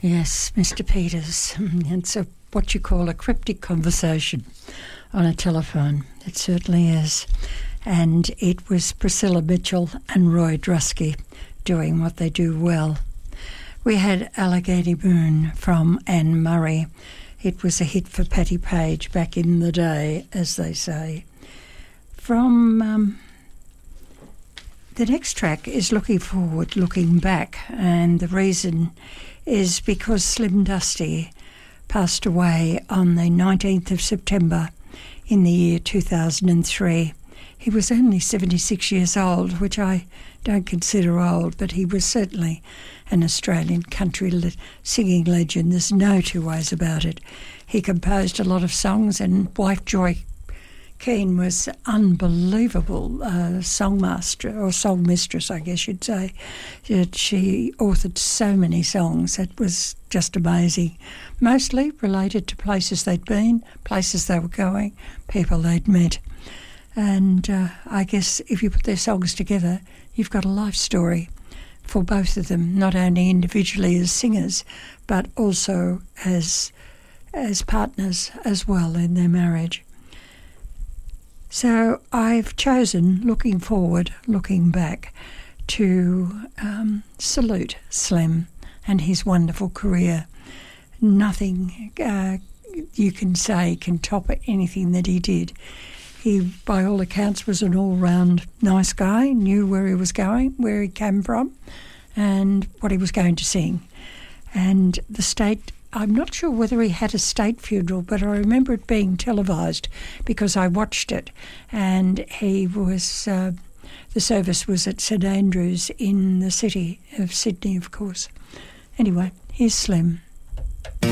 Yes, Mr. Peters. It's what you call a cryptic conversation on a telephone. It certainly is. And it was Priscilla Mitchell and Roy Drusky doing what they do well. We had Allegheny Moon from Anne Murray. It was a hit for Patti Page back in the day, as they say. From the next track is Looking Forward, Looking Back, and the reason is because Slim Dusty passed away on the 19th of September in the year 2003. He was only 76 years old, which I don't consider old, but he was certainly an Australian country singing legend. There's no two ways about it. He composed a lot of songs, and wife Joy Keane was unbelievable songmaster, or songmistress, I guess you'd say. She authored so many songs. It was just amazing. Mostly related to places they'd been, places they were going, people they'd met. And I guess if you put their songs together, you've got a life story for both of them, not only individually as singers, but also as partners as well in their marriage. So I've chosen Looking Forward, Looking Back to salute Slim and his wonderful career. Nothing you can say can top anything that he did. He, by all accounts, was an all-round nice guy, knew where he was going, where he came from, and what he was going to sing. And the state... I'm not sure whether he had a state funeral, but I remember it being televised because I watched it. And he was, the service was at St Andrews in the city of Sydney, of course. Anyway, here's Slim.